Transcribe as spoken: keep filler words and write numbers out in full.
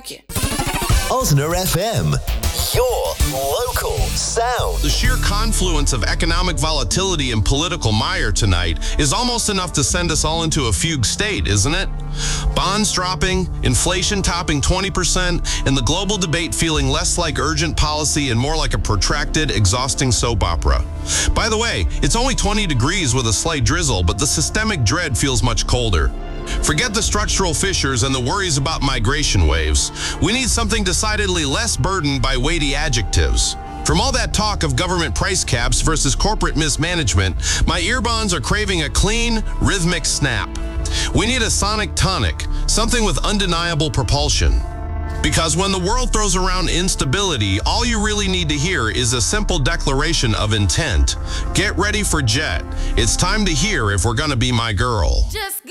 haakje. Osner F M, your local sound. The sheer confluence of economic volatility and political mire tonight is almost enough to send us all into a fugue state, isn't it? Bonds dropping, inflation topping twenty percent, and the global debate feeling less like urgent policy and more like a protracted, exhausting soap opera. By the way, it's only twenty degrees with a slight drizzle, but the systemic dread feels much colder. Forget the structural fissures and the worries about migration waves. We need something decidedly less burdened by weighty adjectives. From all that talk of government price caps versus corporate mismanagement, my earbuds are craving a clean, rhythmic snap. We need a sonic tonic, something with undeniable propulsion. Because when the world throws around instability, all you really need to hear is a simple declaration of intent. Get ready for Jet. It's time to hear if we're gonna be my girl. Just